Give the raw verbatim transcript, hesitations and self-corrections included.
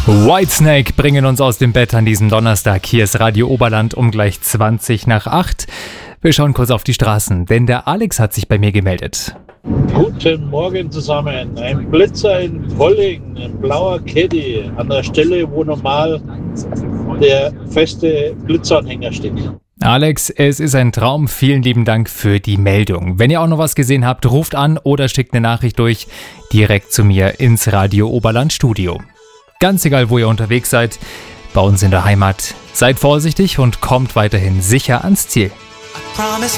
Whitesnake bringen uns aus dem Bett an diesem Donnerstag. Hier ist Radio Oberland um gleich zwanzig nach acht. Wir schauen kurz auf die Straßen, denn der Alex hat sich bei mir gemeldet. Guten Morgen zusammen. Ein Blitzer in Wolling, ein blauer Caddy an der Stelle, wo normal der feste Blitzeranhänger steht. Alex, es ist ein Traum. Vielen lieben Dank für die Meldung. Wenn ihr auch noch was gesehen habt, ruft an oder schickt eine Nachricht durch direkt zu mir ins Radio Oberland Studio. Ganz egal, wo ihr unterwegs seid, bei uns in der Heimat. Seid vorsichtig und kommt weiterhin sicher ans Ziel. Promise